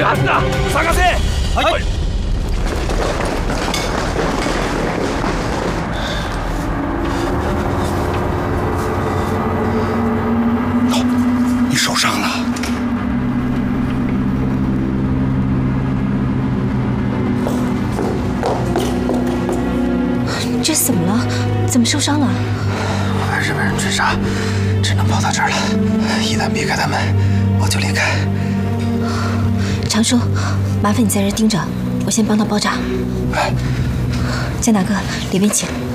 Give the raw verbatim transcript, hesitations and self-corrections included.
あった。探せ。はい。 哦，你受伤了。 这怎么了？怎么受伤了？ 日本人追杀，只能跑到这儿了。一旦避开他们，我就离开。 常叔，麻烦你在这盯着，我先帮他包扎。 哎， 江大哥，里边请。